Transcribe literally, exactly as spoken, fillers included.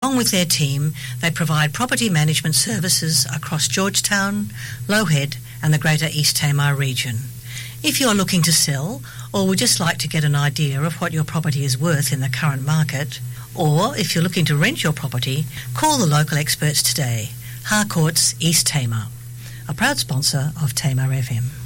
Along with their team, they provide property management services across Georgetown, Lowhead and the Greater East Tamar region. If you're looking to sell or would just like to get an idea of what your property is worth in the current market, or if you're looking to rent your property, call the local experts today. Harcourts East Tamar, a proud sponsor of Tamar F M.